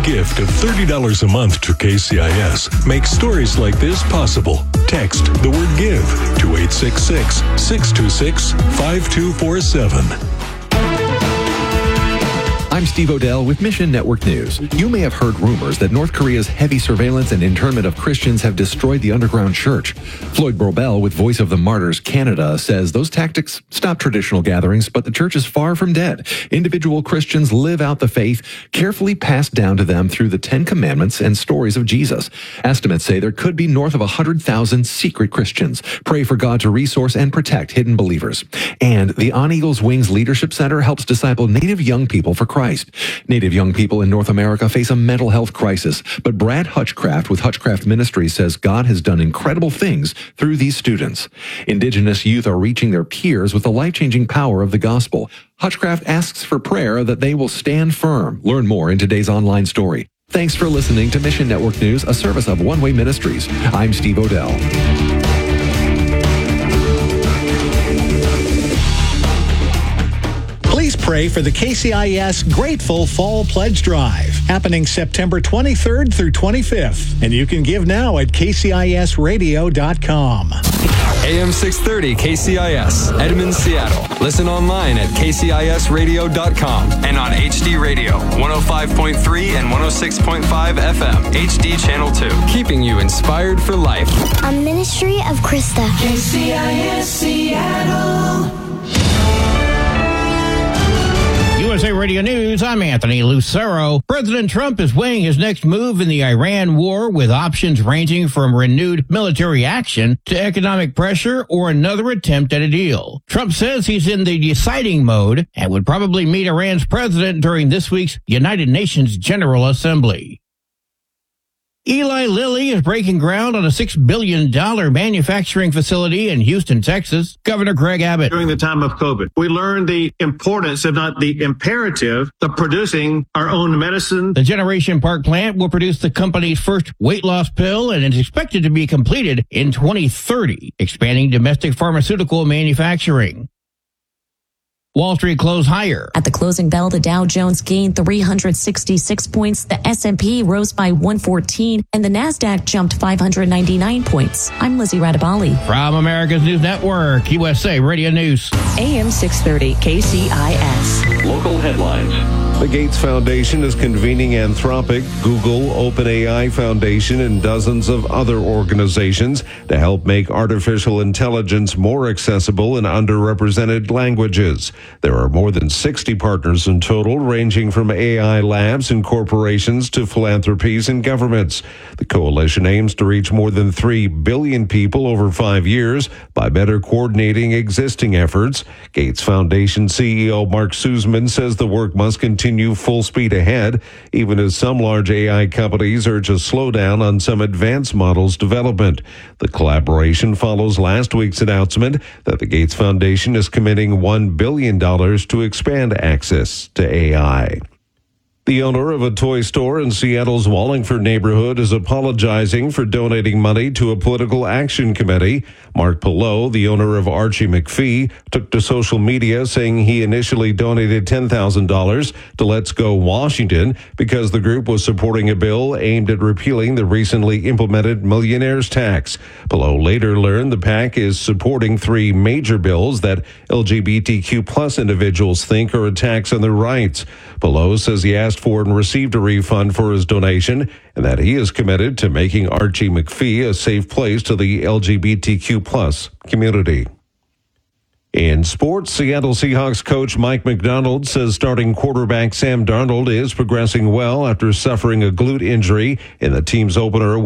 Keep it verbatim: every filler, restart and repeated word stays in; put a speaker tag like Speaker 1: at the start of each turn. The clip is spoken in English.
Speaker 1: gift of thirty dollars a month to K C I S. Make stories like this possible. Text the word GIVE to eight six six, six two six, five two four seven.
Speaker 2: I'm Steve Odell with Mission Network News. You may have heard rumors that North Korea's heavy surveillance and internment of Christians have destroyed the underground church. Floyd Brobel with Voice of the Martyrs Canada says those tactics stop traditional gatherings, but the church is far from dead. Individual Christians live out the faith carefully passed down to them through the Ten Commandments and stories of Jesus. Estimates say there could be north of one hundred thousand secret Christians. Pray for God to resource and protect hidden believers. And the On Eagle's Wings Leadership Center helps disciple Native young people for Christ. Native young people in North America face a mental health crisis, but Brad Hutchcraft with Hutchcraft Ministries says God has done incredible things through these students. Indigenous youth are reaching their peers with the life-changing power of the gospel. Hutchcraft asks for prayer that they will stand firm. Learn more in today's online story. Thanks for listening to Mission Network News, a service of One Way Ministries. I'm Steve Odell.
Speaker 3: Please pray for the K C I S Grateful Fall Pledge Drive, happening September twenty-third through twenty-fifth. And you can give now at K C I S radio dot com.
Speaker 4: A M six thirty K C I S, Edmond, Seattle. Listen online at K C I S radio dot com and on H D Radio, one oh five point three and one oh six point five F M, H D Channel two. Keeping you inspired for life.
Speaker 5: A ministry of Krista.
Speaker 6: K C I S Seattle.
Speaker 7: U S A Radio News, I'm Anthony Lucero. President Trump is weighing his next move in the Iran war with options ranging from renewed military action to economic pressure or another attempt at a deal. Trump says he's in the deciding mode and would probably meet Iran's president during this week's United Nations General Assembly. Eli Lilly is breaking ground on a six billion dollars manufacturing facility in Houston, Texas. Governor Greg Abbott.
Speaker 8: During the time of COVID, we learned the importance, if not the imperative, of producing our own medicine.
Speaker 7: The Generation Park plant will produce the company's first weight loss pill and is expected to be completed in twenty thirty, expanding domestic pharmaceutical manufacturing. Wall Street closed higher.
Speaker 9: At the closing bell, the Dow Jones gained three hundred sixty-six points, the S and P rose by one fourteen, and the Nasdaq jumped five hundred ninety-nine points. I'm Lizzie Radabali.
Speaker 7: From America's News Network, U S A Radio News.
Speaker 10: A M six thirty K C I S.
Speaker 11: Local headlines. The Gates Foundation is convening Anthropic, Google, OpenAI Foundation, and dozens of other organizations to help make artificial intelligence more accessible in underrepresented languages. There are more than sixty partners in total, ranging from A I labs and corporations to philanthropies and governments. The coalition aims to reach more than three billion people over five years by better coordinating existing efforts. Gates Foundation C E O Mark Sussman says the work must continue full speed ahead, even as some large A I companies urge a slowdown on some advanced models development. The collaboration follows last week's announcement that the Gates Foundation is committing one billion dollars to expand access to A I. The owner of a toy store in Seattle's Wallingford neighborhood is apologizing for donating money to a political action committee. Mark Pillow, the owner of Archie McPhee, took to social media saying he initially donated ten thousand dollars to Let's Go Washington because the group was supporting a bill aimed at repealing the recently implemented millionaire's tax. Pillow later learned the PAC is supporting three major bills that L G B T Q plus individuals think are attacks on their rights. Pillow says he asked for and received a refund for his donation and that he is committed to making Archie McPhee a safe place to the L G B T Q plus community. In sports, Seattle Seahawks coach Mike McDonald says starting quarterback Sam Darnold is progressing well after suffering a glute injury in the team's opener